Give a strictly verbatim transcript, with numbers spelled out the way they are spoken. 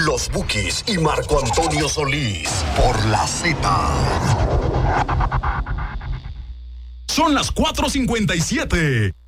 Los Bukis y Marco Antonio Solís por la Z. Son las cuatro cincuenta y siete.